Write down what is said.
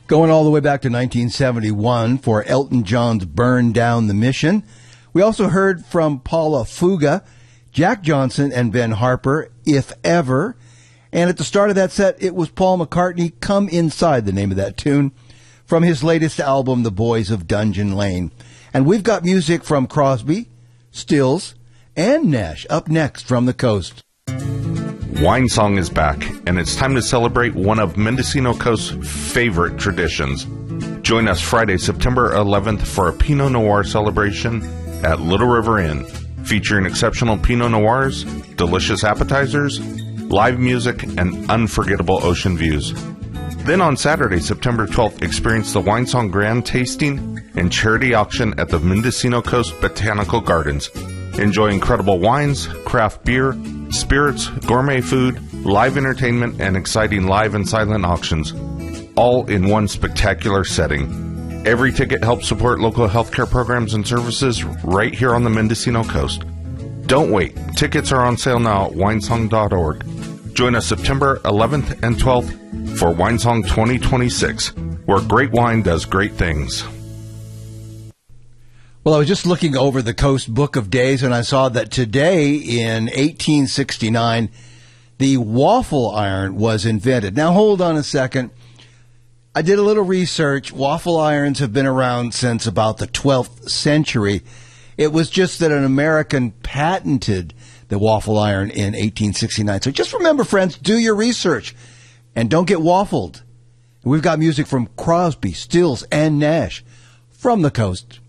Going all the way back to 1971 for Elton John's Burn Down the Mission. We also heard from Paula Fuga, Jack Johnson, and Ben Harper, If Ever. And at the start of that set, it was Paul McCartney, Come Inside, the name of that tune, from his latest album, The Boys of Dungeon Lane. And we've got music from Crosby, Stills, and Nash up next from the coast. Wine Song is back, and it's time to celebrate one of Mendocino Coast's favorite traditions. Join us Friday, September 11th for a Pinot Noir celebration at Little River Inn, featuring exceptional Pinot Noirs, delicious appetizers, live music, and unforgettable ocean views. Then on Saturday, September 12th, experience the Wine Song Grand Tasting and Charity Auction at the Mendocino Coast Botanical Gardens. Enjoy incredible wines, craft beer, spirits, gourmet food, live entertainment, and exciting live and silent auctions, all in one spectacular setting. Every ticket helps support local healthcare programs and services right here on the Mendocino Coast. Don't wait. Tickets are on sale now at winesong.org. Join us September 11th and 12th for Winesong 2026, where great wine does great things. Well, I was just looking over the Coast Book of Days, and I saw that today in 1869, the waffle iron was invented. Now, hold on a second. I did a little research. Waffle irons have been around since about the 12th century. It was just that an American patented the waffle iron in 1869. So just remember, friends, do your research and don't get waffled. We've got music from Crosby, Stills, and Nash from the coast.